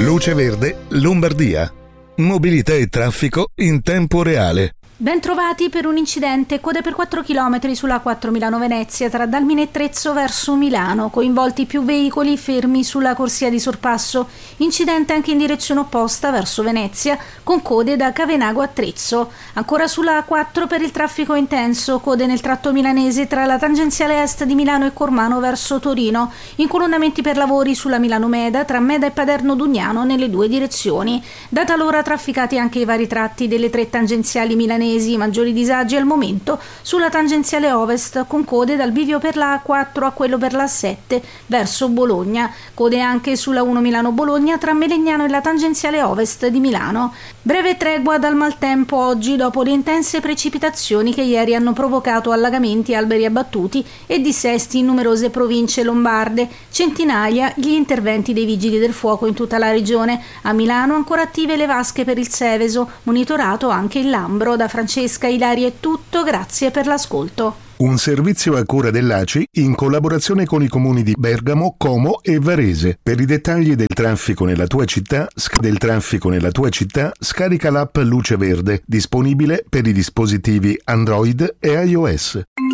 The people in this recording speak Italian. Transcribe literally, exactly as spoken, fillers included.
Luce Verde, Lombardia. Mobilità e traffico in tempo reale. Ben trovati per un incidente, code per quattro chilometri sulla A quattro Milano-Venezia tra Dalmine e Trezzo verso Milano, coinvolti più veicoli fermi sulla corsia di sorpasso. Incidente anche in direzione opposta verso Venezia, con code da Cavenago a Trezzo. Ancora sulla A quattro per il traffico intenso, code nel tratto milanese tra la tangenziale est di Milano e Cormano verso Torino. Incolonnamenti per lavori sulla Milano-Meda tra Meda e Paderno Dugnano nelle due direzioni. Da talora trafficati anche i vari tratti delle tre tangenziali milanesi. Maggiori disagi al momento sulla tangenziale ovest, con code dal bivio per la A quattro a quello per la A sette verso Bologna. Code anche sulla uno Milano-Bologna tra Melegnano e la tangenziale ovest di Milano. Breve tregua dal maltempo oggi dopo le intense precipitazioni che ieri hanno provocato allagamenti, alberi abbattuti e dissesti in numerose province lombarde. Centinaia gli interventi dei vigili del fuoco in tutta la regione. A Milano ancora attive le vasche per il Seveso, monitorato anche il Lambro. Da Francesca Ilari è tutto, grazie per l'ascolto. Un servizio a cura dell'A C I in collaborazione con i comuni di Bergamo, Como e Varese. Per i dettagli del traffico nella tua città, del traffico nella tua città, scarica l'app Luce Verde, disponibile per i dispositivi Android e iOS.